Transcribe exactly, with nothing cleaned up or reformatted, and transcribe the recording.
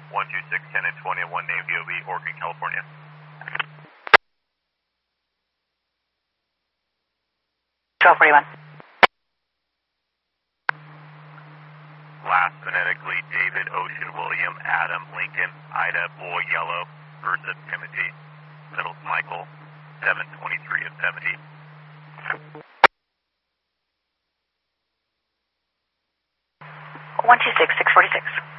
one two six, ten and twenty and one name V O B, Oregon, California. twelve forty-one. Last phonetically, David, Ocean, William, Adam, Lincoln, Ida, Boy, Yellow, Ursa, Timothy, middle, Michael, seven twenty-three of seventy. one two six, six forty-six.